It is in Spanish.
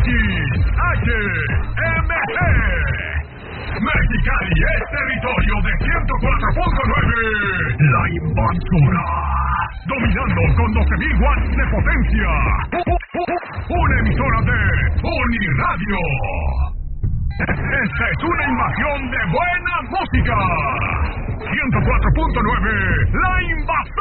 XHMG. Mexicali es territorio de 104.9. La Invasora. Dominando con 12.000 watts de potencia. Una emisora de Uniradio. Esta es una invasión de buena música. 104.9. La Invasora.